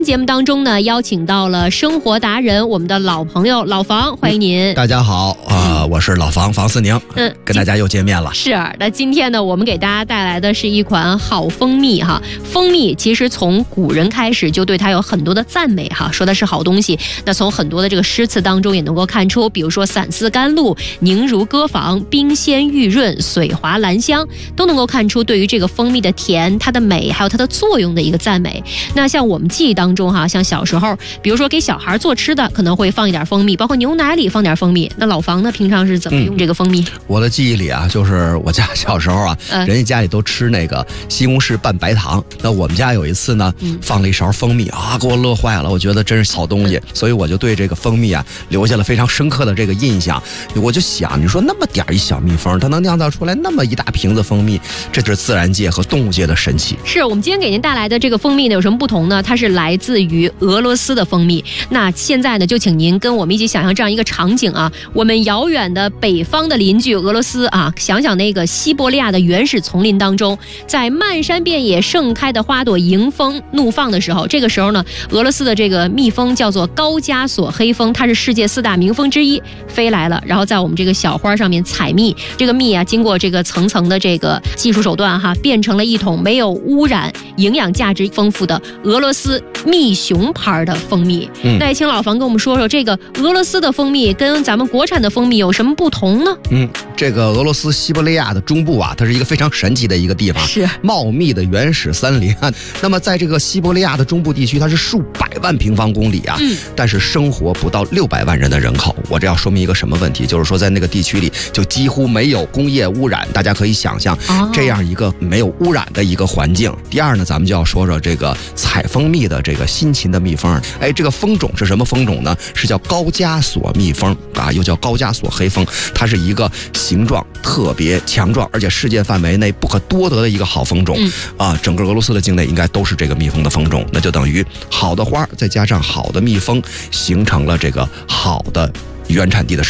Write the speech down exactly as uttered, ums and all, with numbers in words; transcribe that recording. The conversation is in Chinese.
节目当中呢，邀请到了生活达人，我们的老朋友老房，欢迎您。 大家好啊、呃，我是老房房思宁，嗯，跟大家又见面了。 是，那今天呢，我们给大家带来的是一款好蜂蜜哈。蜂蜜其实从古人开始就对它有很多的赞美哈，说的是好东西。那从很多的这个诗词当中也能够看出，比如说散丝甘露、宁如歌坊、冰鲜玉润、水滑兰香，都能够看出对于这个蜂蜜的甜、它的美还有它的作用的一个赞美。那像我们记忆当中中哈，像小时候，比如说给小孩做吃的，可能会放一点蜂蜜，包括牛奶里放点蜂蜜。那老房呢，平常是怎么用这个蜂蜜？ 嗯、我的记忆里啊，就是我家小时候啊，嗯、人家家里都吃那个西红柿拌白糖。那我们家有一次呢，嗯、放了一勺蜂蜜啊，给我乐坏了。我觉得真是好东西，嗯、所以我就对这个蜂蜜啊留下了非常深刻的这个印象。我就想，你说那么点一小蜜蜂，它能酿造出来那么一大瓶子蜂蜜，这就是自然界和动物界的神奇。 是我们今天给您带来的这个蜂蜜呢，有什么不同呢？它是来自自于俄罗斯的蜂蜜。那现在呢，就请您跟我们一起想象这样一个场景啊，我们遥远的北方的邻居俄罗斯啊，想想那个西伯利亚的原始丛林当中，在漫山遍野盛开的花朵迎风怒放的时候，这个时候呢，俄罗斯的这个蜜蜂叫做高加索黑蜂，它是世界四大名蜂之一，飞来了，然后在我们这个小花上面采蜜。这个蜜啊，经过这个层层的这个技术手段哈，变成了一桶没有污染、营养价值丰富的俄罗斯蜜熊牌的蜂蜜。嗯，那也请老房跟我们说说，这个俄罗斯的蜂蜜跟咱们国产的蜂蜜有什么不同呢？ 嗯，这个俄罗斯西伯利亚的中部啊，它是一个非常神奇的一个地方， 是茂密的原始森林啊。那么在这个西伯利亚的中部地区，它是数百万平方公里啊，嗯，但是生活不到六百万人的人口。我这要说明一个什么问题？就是说在那个地区里就几乎没有工业污染，大家可以想象这样一个没有污染的一个环境。哦、第二呢，咱们就要说说这个采蜂蜜的这个辛勤的蜜蜂。哎，这个蜂种是什么蜂种呢？是叫高加索蜜蜂啊，又叫高加索黑蜂。它是一个形状特别强壮，而且世界范围内不可多得的一个好蜂种、嗯、啊。整个俄罗斯的境内应该都是这个蜜蜂的蜂种，那就等于好的花再加上好的蜜蜂，形成了这个好的原产地的